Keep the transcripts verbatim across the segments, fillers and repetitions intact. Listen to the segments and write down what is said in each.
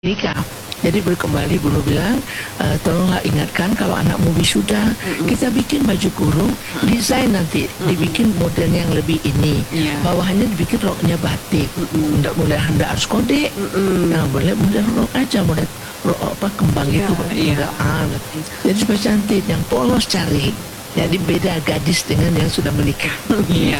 nikah. Jadi berkembali Bunda bilang, uh, tolonglah ingatkan kalau anakmu wisuda, mm-hmm. kita bikin baju kurung, desain nanti, mm-hmm. dibikin model yang lebih ini, yeah. bawahannya dibikin roknya batik, mm-hmm. nggak boleh hendak harus kode, mm-hmm. nah boleh model rok aja, model rok apa kembang yeah, itu, yeah. Ah, jadi supaya cantik, yang polos cari. Jadi beda gadis dengan yang sudah menikah. Iya.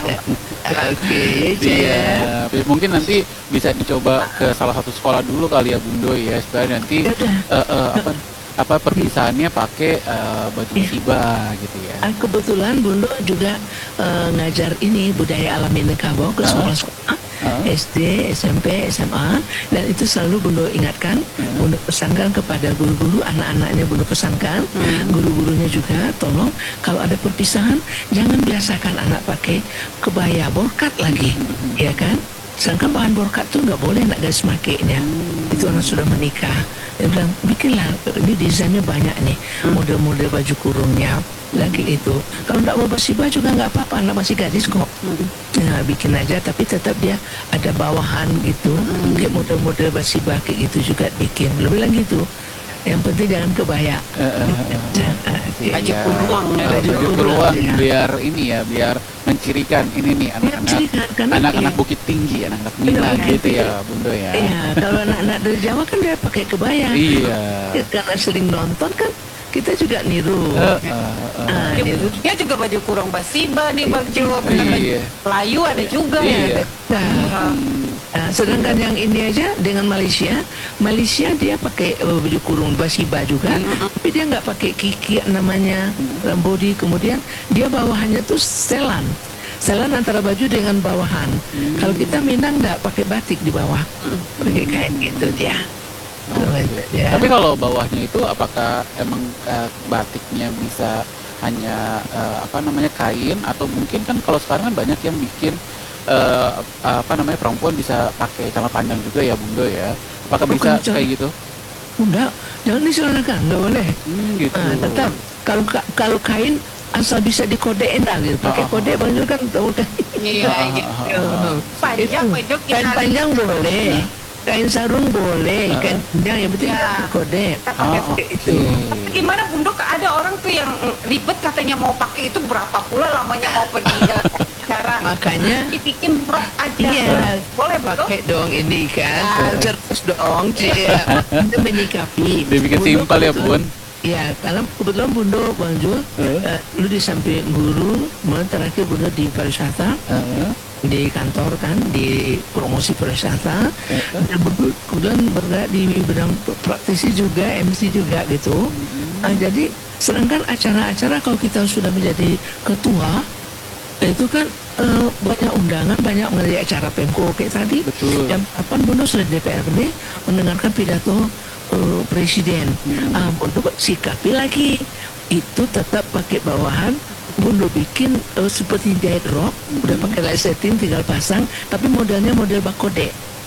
Oke, iya. Mungkin nanti bisa dicoba ke salah satu sekolah dulu kali ya Bundo ya, supaya nanti uh, uh, apa apa perpisahannya pakai uh, baju musibah gitu ya. Kebetulan Bundo juga uh, ngajar ini budaya alam Minangkabau ke sekolah-sekolah. Uh. S D, S M P, S M A, dan itu selalu Bundo ingatkan, uh. Bundo pesankan kepada guru-guru, anak-anaknya Bundo pesankan, uh. guru-gurunya juga tolong kalau ada perpisahan jangan biasakan anak pakai kebaya borkat lagi, uh. ya kan? Sedangkan bahan borkat tuh nggak boleh nak garis makainya, uh. itu anak sudah menikah. Dia bilang bikinlah, ini desainnya banyak nih, uh. model-model baju kurungnya. Lagi itu kalau nggak mau bersibah juga nggak apa-apa, anak masih gadis kok, nah bikin aja tapi tetap dia ada bawahan gitu, hmm. kayak model-model bersibah kayak gitu juga bikin, lebih bilang gitu. Yang penting jangan kebaya, uh, uh, uh. baju kurung, baju kurung biar ini ya, biar mencirikan ini nih anak-anak anak-anak Bukit Tinggi, anak-anak Minang gitu ya Bundo ya. Iya, kalau anak-anak dari Jawa kan dia pakai kebaya, iya, karena sering nonton kan. Kita juga niru, uh, uh, uh, uh, niru. Ya juga baju kurung basiba nih baju iya. Melayu ada juga iya. ya. Nah, nah, sedangkan yang ini aja dengan Malaysia, Malaysia dia pakai uh, baju kurung basiba juga, mm-hmm. tapi dia nggak pakai kiki namanya rambodi, kemudian dia bawahannya tuh setelan. Setelan antara baju dengan bawahan. Mm-hmm. Kalau kita Minang nggak pakai batik di bawah, mm-hmm. pakai kain gitu dia. Oh, ya. Tapi kalau bawahnya itu apakah emang uh, batiknya bisa hanya uh, apa namanya kain, atau mungkin kan kalau sekarang kan banyak yang bikin uh, apa namanya perempuan bisa pakai celana panjang juga ya Bundo ya, apakah oh, bisa kayak gitu? Enggak, jangan diselanakan, nggak boleh. Hmm, gitu. Nah, tetap kalau kalau kain asal bisa dikodein lah gitu, pakai oh, kode baju kan tahu kan? Iya, gitu. Panjang, panjang, kain panjang boleh. Kain sarung boleh, uh, kain panjang yang penting ya. Kode. Oh, itu. Tapi gimana Bundo, ada orang tuh yang ribet katanya mau pakai itu berapa pula lamanya mau pergi cara. Makanya dibikin rok aja. Iya, boleh pakai dong ini kan. Cerdas dong, Cia. Itu menyikapi. Dibikin simpel ya Bun. Ya, karena kebetulan Bundo Bang Jul, uh. uh, lu di samping guru, mulai terakhir Bundo di pariwisata. Uh. Di kantor kan, di promosi pariwisata, dan kemudian bergerak di bidang praktisi juga, M C juga gitu. Mm-hmm. Nah, jadi sedangkan acara-acara kalau kita sudah menjadi ketua, itu kan uh, banyak undangan, banyak mengenai acara Pemko kayak tadi. Betul. Jam delapan Bundo sudah di D P R D mendengarkan pidato uh, presiden. Mm-hmm. uh, Bundo sikapi lagi, itu tetap pakai bawahan. Bundo bikin uh, seperti jahit rok, mm-hmm. udah pakai lesetin tinggal pasang, tapi modelnya model bakode.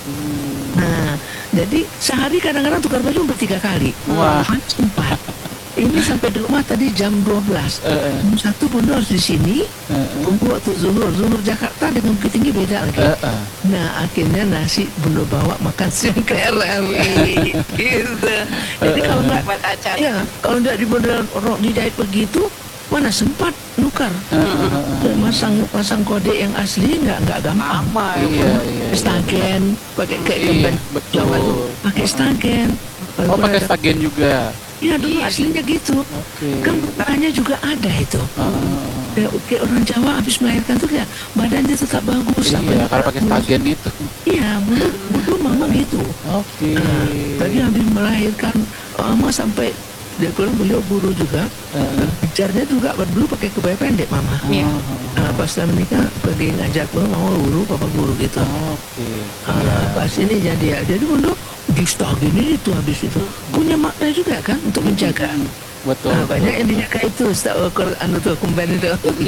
Mm. Nah, jadi sehari kadang-kadang tukar baju bertiga kali. Wah, empat. Ini sampai di rumah tadi jam dua belas. Uh, uh. Jam satu Bundo harus di sini. Uh, uh. Tunggu waktu zuhur. Zuhur Jakarta dengan Bukit Tinggi beda lagi. Uh, uh. Nah, akhirnya nasi Bundo bawa makan siang ke R R I. Gitu. Jadi uh, kalau nggak buat acara, ya, kalau nggak di model rok dijahit begitu, mana sempat nukar, uh, uh, uh, masang pasang kode yang asli nggak nggak gampang. Apa, iya, iya, stagen, pakai kayak iya, Jawa tuh pakai stagen. Oh, pakai stagen juga. Iya dulu iya. Aslinya gitu. Okay. Kan bahannya juga ada itu. Uh, ya, kayak orang Jawa habis melahirkan tuh ya badannya tetap bagus. Iya, karena pakai stagen itu. Iya, dulu dulu mama gitu. Oke. Okay. Nah, tadi habis melahirkan mama sampai dia keluar, beliau guru juga, uh, ngajarnya juga dulu pakai kebaya pendek mama. Yeah. Nah, pas saya menikah pergi ngajar pun mama guru, papa guru gitu. Oh, oke. Okay. Nah, yeah. Pas ini jadi ya, jadi dulu di gini itu habis itu punya makna juga kan untuk menjaga. Betul. Nah, banyak yang dijaga itu, setahu anu tuh kumben itu.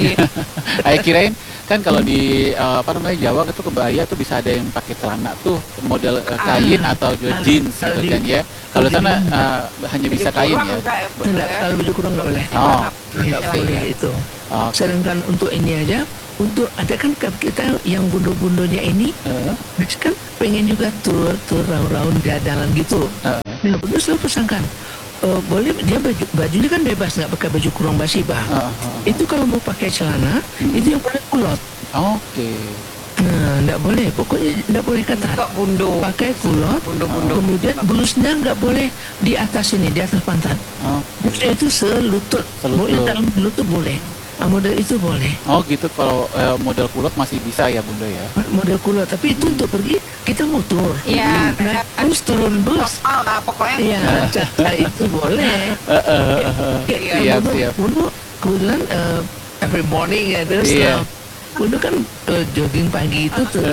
Saya kirain kan kalau di uh, apa namanya Jawa itu kebaya tuh bisa ada yang pakai celana tuh model uh, kain ah, atau ah, jeans gitu kan ya. Kalau sana uh, hanya bisa kain ya. Enggak, kalau baju kurang nggak boleh. Oh, nggak boleh itu. Oh. Sedangkan untuk ini aja untuk ada kan kita yang bundo-bundonya ini Uh, kan pengen juga tur tur raun-raun jalan gitu. uh, Nah, Bundo selalu pesankan, "Eh, boleh dia baju bajunya kan bebas nggak pakai baju kurung basibah. uh, uh, Itu kalau mau pakai celana itu yang boleh kulot. Oke. Nah, nggak boleh, pokoknya nggak boleh ketat. Enggak bundo. Pakai kulot, Bundo-bundo. kemudian blusnya nggak boleh di atas ini, di atas pantat. Oh, Blusnya itu selutut, Selutut. mau yang dalam lutut boleh. Ah, model itu boleh. oh gitu kalau eh, model kulot masih bisa ya Bunda ya. Model kulot, tapi itu untuk pergi kita mau tur. Iya, Nah, terus turun bus. normal lah pokoknya. Iya, cara itu boleh. Eh, eh, eh, eh. Ya, Siap Bundo- siap. Bundo kebetulan eh, every morning ya terus. Iya. eh, Bundo kan eh, jogging pagi itu tuh,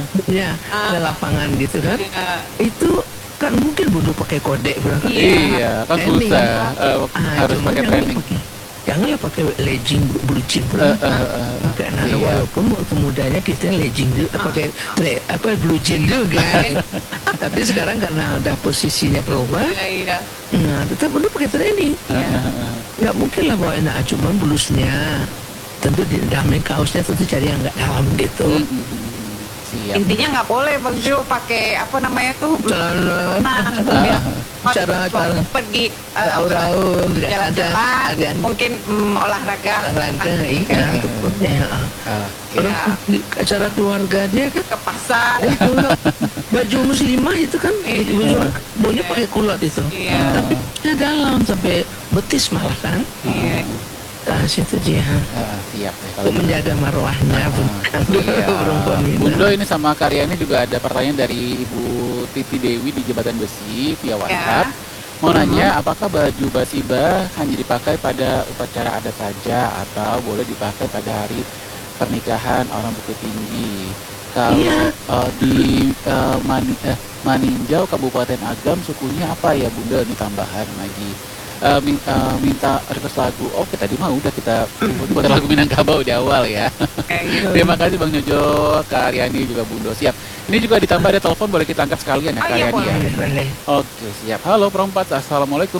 ya ke lapangan gitu kan. Iya. Itu kan mungkin Bundo pakai kode berangkat. Iya, kan Training. susah. Eh, Ah, harus cuma pakai jangan training. pakai- Janganlah pakai legging blue jean Eh, berangkat. eh, eh, eh. Karena Iya. walaupun waktu mudanya kita legging juga pakai tre- apa blue jean juga. Tapi sekarang karena udah posisinya berubah, Iya, iya. nah tetap Bundo pakai training. Eh, eh, eh. Nggak mungkin lah bawa enak, cuma blusnya tentu di dalamnya kaosnya tentu cari yang nggak dalam gitu. Hmm, hmm, hmm. Siap. Intinya nggak boleh Bang Jo pakai apa namanya tuh Celana nah, ya. cara-cara pergi eh, raun-raun nggak ada jalan-jalan, ada mungkin mm, olahraga olahraga iya ya. Ah, Orang di acara keluarga dia kan ke pasar. itu baju muslimah itu kan baju baunya pakai kulot itu, Iya. tapi dia dalam sampai betis malah kan. Iya. Nah, situ dia ah, siap ya kalau untuk menjaga marwahnya Iya. perempuan ini. Bundo ini sama Karyani juga ada pertanyaan dari Ibu Titi Dewi di Jembatan Besi via WhatsApp. Mau nanya apakah baju basibah hanya dipakai pada upacara adat saja atau boleh dipakai pada hari pernikahan orang Bukit Tinggi? Kalau Iya. eh, di eh, Mani- eh, Maninjau Kabupaten Agam sukunya apa ya Bunda? Ini tambahan lagi. Eh, min- eh, minta request lagu. Oke tadi mah udah kita buat lagu Minangkabau di awal ya. Kayak gitu. Terima kasih Bang Jojo, Kak Aryani juga Bundo. Siap. Ini juga ditambah ada telepon, boleh kita angkat sekalian ya Oh, Kak iya, Aryani ya. Boleh, boleh. Oke siap. Halo perempat, assalamualaikum.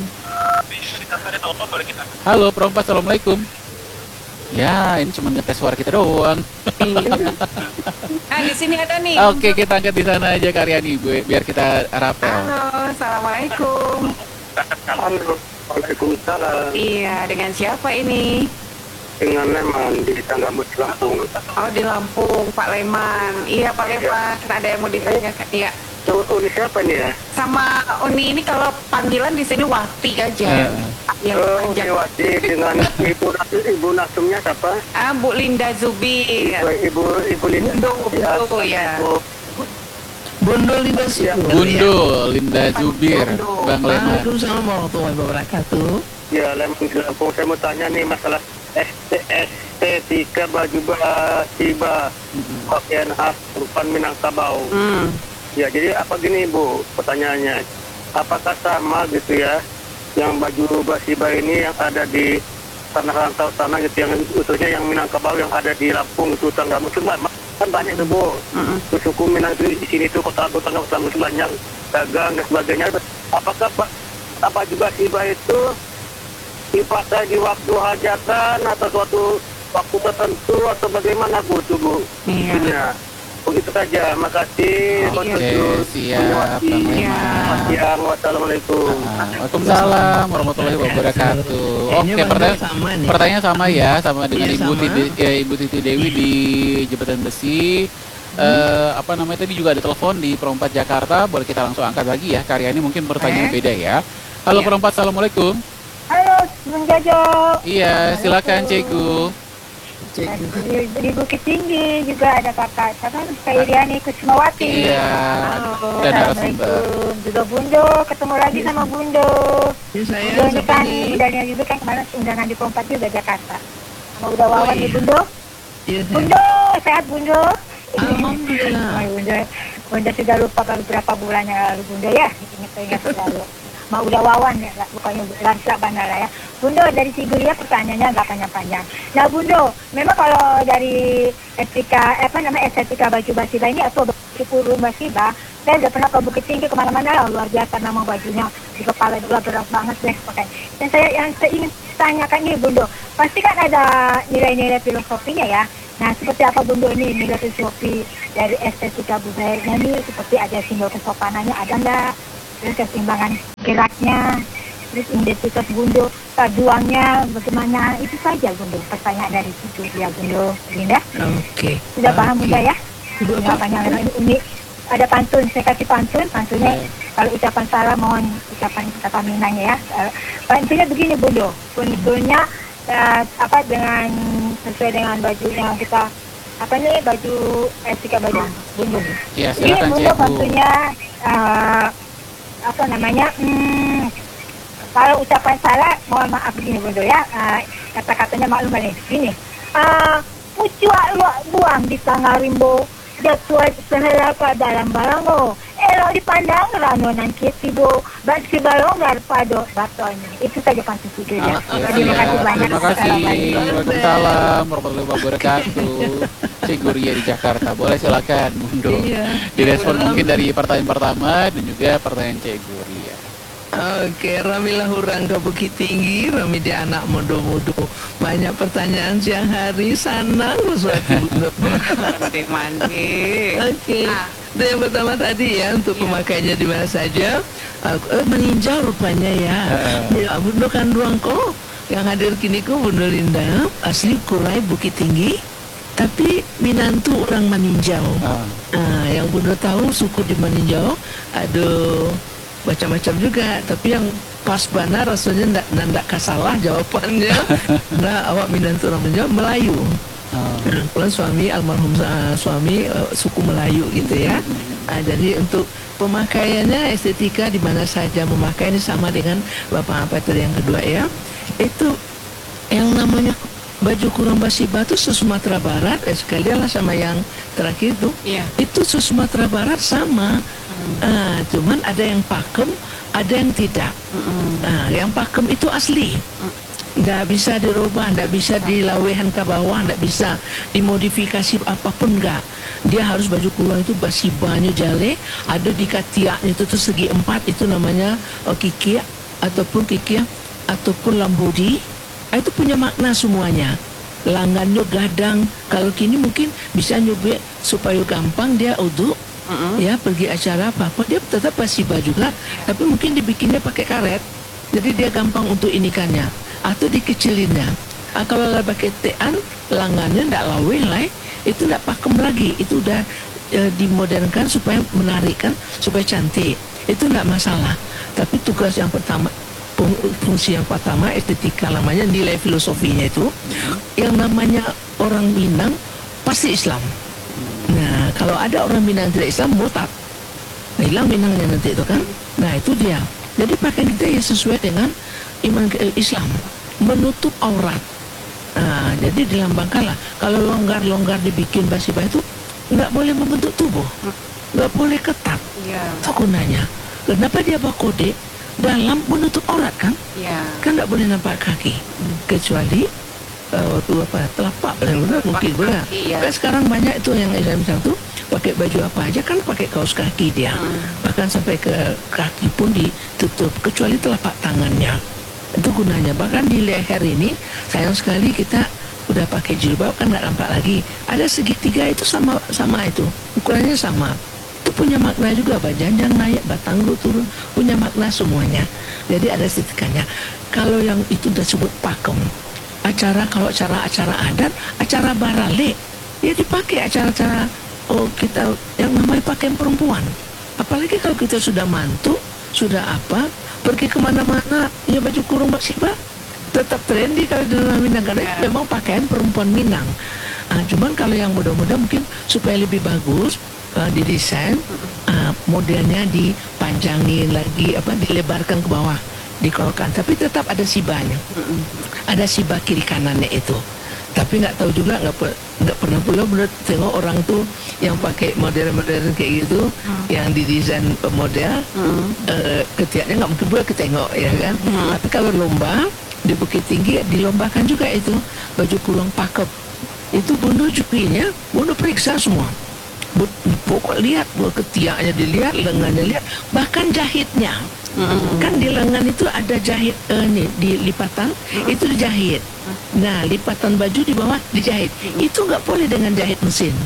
Halo perempat, assalamualaikum. Ya ini cuma ngetes suara kita doang. Nah di sini ada nih. Oke kita angkat di sana aja Kak Aryani, Bu, biar kita rapel. Halo, assalamualaikum. Halo, Waalaikumsalam. Iya, dengan siapa ini? Dengan Leman di Tanggamus Lampung. Oh di Lampung, Pak Leman. Iya Pak Leman, ada yang mau ditanyakan. Iya. Tuh, ini siapa nih ya? Sama Uni ini kalau panggilan di sini Wati aja. Eh. Yang Oh, panjang. Dewati dengan ibu ibu nasumnya siapa? Ah, Bu Linda Zubi. Ibu ibu, ibu Linda. Bundo, Bundo, ya. Oh, Bondol di Basi. Bundo, Linda Zubir, Bundo. Bang Leman. Waalaikumsalam warahmatullahi wabarakatuh. ya Leman di Lampung. Saya mau tanya nih masalah estetika baju basiba pakaian khas Rupan Minangkabau. Hmm. Ya, jadi apa gini Bu, pertanyaannya, apakah sama gitu ya, yang baju basiba ini yang ada di tanah rantau tanah gitu, yang khususnya yang Minangkabau yang ada di Lampung itu Tanggamus itu kan kan banyak tuh Bu, Mm-mm. Tuh, suku Minang itu di sini tuh kota Tanggamus itu banyak dagang dan sebagainya. Apakah Pak apa juga basiba itu dipakai di waktu hajatan atau suatu waktu tertentu atau bagaimana Bu tuh Bu? Iya. Ya. Begitu saja, makasih. Oke, Wassalamualaikum. siap, Bang Iya. Leman. Siang, wassalamualaikum. Ah, Waalaikumsalam warahmatullahi wabarakatuh. Kayaknya Oke, Bang pertanyaan sama nih. pertanyaan sama ya, sama dengan Iya, Ibu sama. Titi, ya, Ibu Titi Dewi di Jembatan Besi. Eh, apa namanya tadi juga ada telepon di Perempat Jakarta, boleh kita langsung angkat lagi ya. Karyani mungkin pertanyaan Eh. beda ya. Halo Iya. Perempat, assalamualaikum. Halo, Bung Jojo. Iya, silakan Cegu. Di, di Bukit Tinggi juga ada kakak, siapa? Kak Iriani Kusmawati. Iya, dan narasumber. Assalamualaikum. Juga Bundo, ketemu lagi sama Bundo. Ya, saya Bundo ini siapa kan nih? bundanya juga kan kemarin undangan di Kompas juga Jakarta. Sama udah wawan Oh, di iya. Bundo. Iya, saya. Bundo, sehat Bundo. Alhamdulillah. Oh, Bundo, Bundo sudah lupa baru berapa bulan yang lalu Bundo ya. Ingat-ingat selalu. Mau udah wawan ya, nggak, bukannya lansia bandara ya. Bundo dari Siguria pertanyaannya nggak panjang-panjang. Nah Bundo, memang kalau dari etika, apa namanya estetika baju basiba ini atau baju kurung basiba, saya udah pernah ke Bukit Tinggi kemana-mana lah, luar biasa nama bajunya, di kepala juga berat banget deh pakai. Dan saya yang saya ingin tanyakan nih Bundo, pasti kan ada nilai-nilai filosofinya ya. Nah, seperti apa Bundo ini filosofi dari estetika budayanya ini, seperti ada simbol kesopanannya ada nggak, terus keseimbangan geraknya, terus identitas Bundo, paduannya bagaimana, itu saja Bundo pertanyaan dari situ ya Bundo. Linda, Oke. sudah paham Oke. Bunda ya? Ibu apa? Jawabannya ini unik. Ada pantun, saya kasih pantun, pantunnya kalau ucapan salah mohon ucapan kata Minang ya. Uh, pantunnya begini Bundo, pantunnya uh, apa dengan sesuai dengan baju yang kita apa nih baju etika baju Bundo. Ya, Ini silakan Bundo Cikgu. pantunnya uh, apa namanya? Hmm, kalau ucapan salah mohon maaf begini Bundo ya. Uh, kata-katanya maklum nih. Gini. Uh, Pucuak luak buang di tengah rimbo, jatuh sehelaka dalam balango, elok dipandang ranonan kitibo, bagi balonggar pado batonya. Itu saja pantun tiga ya. Oke, Terima siap. kasih banyak. Terima kasih. Assalamualaikum. Waalaikumsalam warahmatullahi wabarakatuh. Cikgu Ria di Jakarta. Boleh silakan Bundo. Iya. Direspon mungkin dari pertanyaan pertama dan juga pertanyaan Cikgu Ria. Oke, Ramilah hurang ke Bukit Tinggi, Rami di anak mudo-mudo. Banyak pertanyaan siang hari, sanang sesuatu. Mandi-mandi. Oke, Ah. dan yang pertama tadi ya untuk pemakaiannya di mana saja. Aku- Eh, meninjau rupanya ya. Ya, Bundo Kanduang kok yang hadir kini kok Bundo Linda asli Kurai Bukit Tinggi, tapi Minantu orang meninjau. Ah. Nah, yang Bundo tahu suku di meninjau ada macam-macam juga, tapi yang pas benar rasanya ndak ndak kasalah jawabannya. Nah, awak Minantu orang menjawab Melayu. Ah. Kebetulan suami almarhum uh, suami uh, suku Melayu gitu ya. Uh, jadi untuk pemakaiannya estetika di mana saja memakai ini sama dengan Bapak apa tadi yang kedua ya. Itu yang namanya baju kurung basi batu se-Sumatera Barat eh, sekalian lah sama yang terakhir itu. Iya. Itu se-Sumatera Barat sama. Ah, cuman ada yang pakem, ada yang tidak. Nah, yang pakem itu asli. Nggak bisa dirubah, nggak bisa dilawehan ke bawah, nggak bisa dimodifikasi apapun, nggak. Dia harus baju kurung itu basi banyu jale, ada di katiaknya itu tuh segi empat, itu namanya oh, kikia ataupun kikia ataupun lambudi. Ah, itu punya makna semuanya. Langannya gadang, kalau kini mungkin bisa nyubek supaya gampang dia uduk. Ya pergi acara apa-apa dia tetap basibah juga, tapi mungkin dibikinnya pakai karet, jadi dia gampang untuk inikannya atau dikecilinnya. Ah, kalau nggak pakai tean langannya ndak lawe lah, itu ndak pakem lagi, itu udah e, dimodernkan supaya menarikkan supaya cantik, itu ndak masalah. Tapi tugas yang pertama, fung- fungsi yang pertama estetika namanya, nilai filosofinya itu yang namanya orang Minang pasti Islam. Nah, kalau ada orang Minang tidak Islam, murtad. Nah, hilang Minangnya nanti itu kan. Nah, itu dia. Jadi pakaian kita ya sesuai dengan iman ke- eh, Islam, menutup aurat. Nah, jadi dilambangkanlah. Kalau longgar-longgar dibikin basi-basi itu nggak boleh membentuk tubuh, nggak boleh ketat. Iya. Itu gunanya. Kenapa dia bawa kode dalam menutup aurat kan? Iya. Kan nggak boleh nampak kaki, kecuali Uh, waktu apa telapak benar-benar mungkin benar. Iya. Kan sekarang banyak itu yang Islam tuh pakai baju apa aja kan pakai kaos kaki dia, bahkan sampai ke kaki pun ditutup kecuali telapak tangannya. Itu gunanya. Bahkan di leher ini sayang sekali kita udah pakai jilbab kan nggak nampak lagi. Ada segitiga itu sama sama itu ukurannya sama. Itu punya makna juga, bajanjang naik, batanggu turun, punya makna semuanya. Jadi ada estetikanya. Kalau yang itu udah sebut pakem, acara kalau acara-acara adat, acara barale, ya dipakai acara-acara oh kita yang namanya pakaian perempuan. Apalagi kalau kita sudah mantu, sudah apa, pergi kemana-mana, ya baju kurung baksiba tetap trendy kalau di dalam Minang karena itu memang pakaian perempuan Minang. Ah, cuman kalau yang muda-muda mungkin supaya lebih bagus uh, didesain, uh, modelnya dipanjangin lagi, apa dilebarkan ke bawah, dikolokkan, tapi tetap ada sibanya, ada sibah kiri kanannya itu. Tapi nggak tahu juga, nggak per, nggak pernah pula bener tengok orang tuh yang pakai model-model kayak gitu, hmm. yang didesain model, hmm. uh, ketiaknya nggak mungkin pula ketengok ya kan. Hmm. Tapi kalau lomba di Bukit Tinggi dilombakan juga itu baju kurung pakep. Itu Bundo jupinya, Bundo periksa semua. Pokok lihat, ketiaknya dilihat, lengannya lihat, bahkan jahitnya. Mm-hmm. Kan di lengan itu ada jahit uh, nih di lipatan, mm-hmm. itu dijahit. Nah, lipatan baju di bawah dijahit. Mm-hmm. Itu nggak boleh dengan jahit mesin.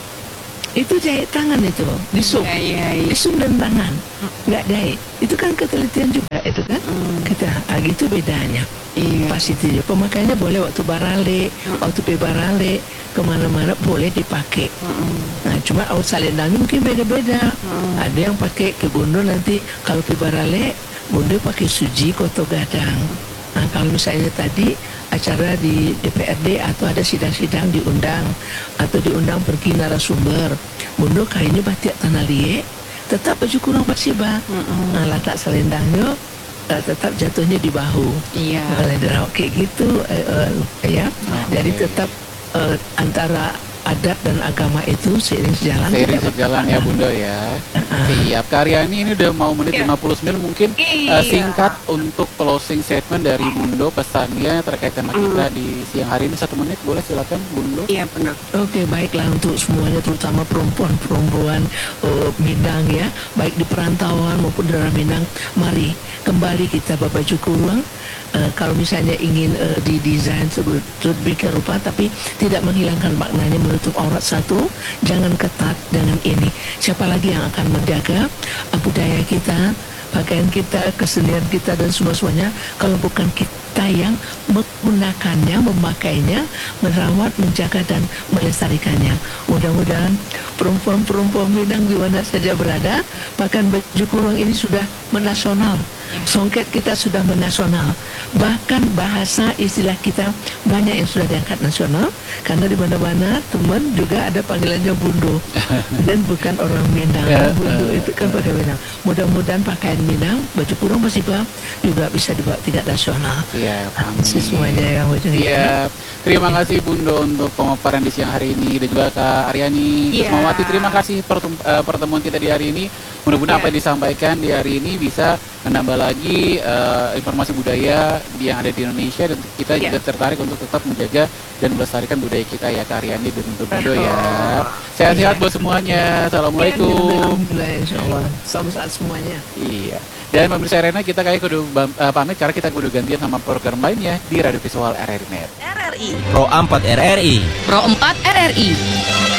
Itu jahit tangan itu, disum, ya, ya, ya. disum dan tangan, nggak jahit. Itu kan ketelitian juga itu kan, mm. kita, ah, gitu bedanya. Iya. Pas itu ya, pemakaiannya boleh waktu barale, mm. waktu pe barale, kemana-mana boleh dipakai. Mm. Nah, cuma out salendangnya mungkin beda-beda. Mm. Ada yang pakai ke Bondo nanti kalau pe barale, Bondo pakai suji koto gadang. Nah, kalau misalnya tadi acara di D P R D atau ada sidang-sidang diundang atau diundang pergi narasumber, Bondo kainnya batik tanah liek, tetap baju kurang pasiba. Mm-hmm. Nah, letak selendangnya uh, tetap jatuhnya di bahu. Iya. Yeah. Kayak gitu, uh, uh, ya. Okay. Jadi tetap uh, antara adat dan agama itu seiring sejalan. Seiring sejalan ya Bunda ya. Siap. Karyani ini udah mau menit lima puluh sembilan, mungkin iya. uh, singkat untuk closing statement dari Bundo, pesannya terkait tema kita mm. di siang hari ini satu menit boleh, silakan Bundo. Iya benar. Oke, baiklah untuk semuanya terutama perempuan-perempuan uh, Minang ya, baik di perantauan maupun di daerah Minang, mari kembali kita berbaju kurung. Uh, kalau misalnya ingin uh, didesain sedemikian rupa tapi tidak menghilangkan maknanya, menutup aurat satu, jangan ketat dengan ini. Siapa lagi yang akan menjaga uh, budaya kita, pakaian kita, kesenian kita dan semua-semuanya kalau bukan kita yang menggunakannya, memakainya, merawat, menjaga dan melestarikannya. Mudah-mudahan perempuan-perempuan Minang di mana saja berada, pakaian baju kurung ini sudah menasional. Songket kita sudah menasional, bahkan bahasa istilah kita banyak yang sudah diangkat nasional, karena di mana-mana teman juga ada panggilannya Bundo dan bukan orang Minang. Bundo itu kan pada Minang. Mudah-mudahan pakaian Minang, baju kurung Pasiba juga bisa dibawa tingkat nasional. Iya, amin. Semuanya yang Iya. Terima kasih Bundo untuk pemaparan di siang hari ini, dan juga Kak Aryani yeah. Kusmawati. Terima kasih pertemuan kita di hari ini. Mudah-mudahan yeah. apa yang disampaikan di hari ini bisa menambah lagi uh, informasi budaya yang ada di Indonesia, dan kita yeah. juga tertarik untuk tetap menjaga dan melestarikan budaya kita ya Kak Aryani dan untuk Bundo ya. Sehat-sehat buat semuanya. Assalamualaikum. Alhamdulillah, insyaallah. Selamat semuanya. Iya. Dan pemirsa Arena, kita kayak kudu uh, pamit karena kita kudu gantian sama program lainnya di Radio Visual R R I Net. R R I Pro empat R R I Pro empat R R I